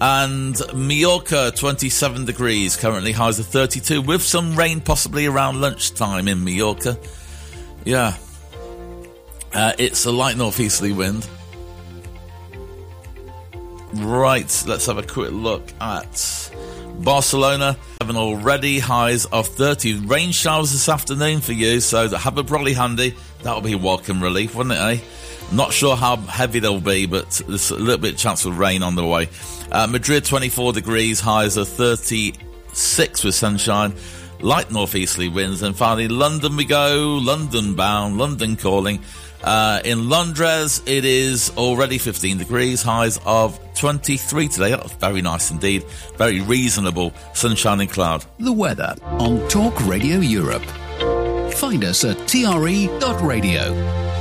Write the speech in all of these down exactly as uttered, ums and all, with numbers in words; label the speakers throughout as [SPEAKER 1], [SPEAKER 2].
[SPEAKER 1] And Mallorca, twenty-seven degrees, currently highs of thirty-two, with some rain possibly around lunchtime in Mallorca. Yeah. Uh, it's a light northeasterly wind. Right, let's have a quick look at Barcelona. Having already highs of thirty. Rain showers this afternoon for you, so have a brolly handy. That'll be welcome relief, wouldn't it, eh? Not sure how heavy they'll be, but there's a little bit of chance of rain on the way. Uh, Madrid, twenty-four degrees, highs of thirty-six with sunshine. Light northeasterly winds. And finally, London we go. London bound, London calling. Uh, in Londres, it is already fifteen degrees, highs of twenty-three today. That's very nice indeed. Very reasonable, sunshine and cloud.
[SPEAKER 2] The weather on Talk Radio Europe. Find us at T R E dot radio.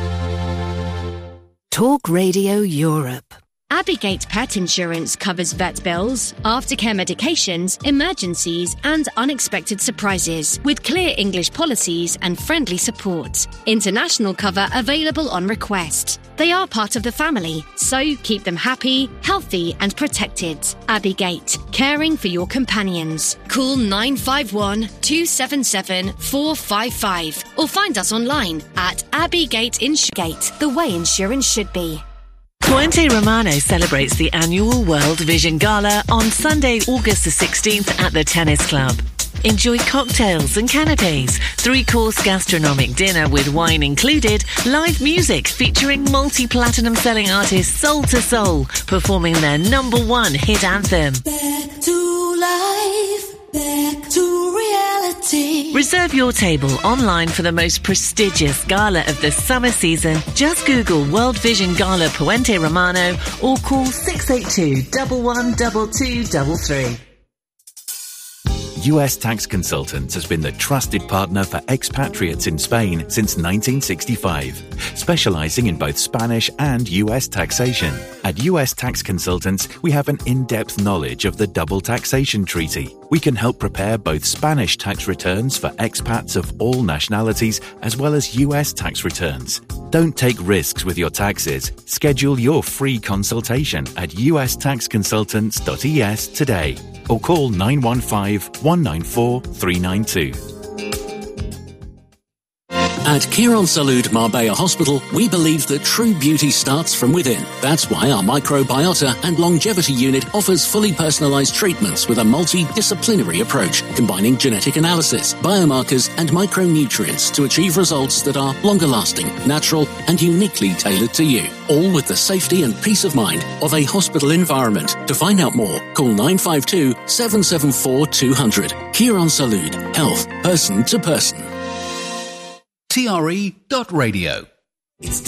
[SPEAKER 3] Talk Radio Europe.
[SPEAKER 4] Abbeygate Pet Insurance covers vet bills, aftercare medications, emergencies and unexpected surprises with clear English policies and friendly support. International cover available on request. They are part of the family, so keep them happy, healthy and protected. Abbeygate, caring for your companions. Call nine five one, two seven seven, four five five or find us online at Abbeygate Insure. The way insurance should be.
[SPEAKER 5] Puente Romano celebrates the annual World Vision Gala on Sunday, August the sixteenth at the Tennis Club. Enjoy cocktails and canapes, three-course gastronomic dinner with wine included, live music featuring multi-platinum selling artist Soul to Soul performing their number one hit anthem.
[SPEAKER 6] Back to life, back to reality.
[SPEAKER 5] Reserve your table online for the most prestigious gala of the summer season. Just Google World Vision Gala Puente Romano or call six eight two, one one two two three three.
[SPEAKER 7] U S Tax Consultants has been the trusted partner for expatriates in Spain since nineteen sixty-five, specializing in both Spanish and U S taxation. At U S Tax Consultants, we have an in-depth knowledge of the double taxation treaty. We can help prepare both Spanish tax returns for expats of all nationalities as well as U S tax returns. Don't take risks with your taxes. Schedule your free consultation at u s tax consultants dot e s today or call nine one five, one nine four, three nine two.
[SPEAKER 8] At Quiron Salud Marbella Hospital, we believe that true beauty starts from within. That's why our microbiota and longevity unit offers fully personalized treatments with a multidisciplinary approach, combining genetic analysis, biomarkers, and micronutrients to achieve results that are longer lasting, natural, and uniquely tailored to you. All with the safety and peace of mind of a hospital environment. To find out more, call nine five two, seven seven four, two hundred. Quiron Salud. Health, person to person.
[SPEAKER 2] T R E dot radio.
[SPEAKER 6] It's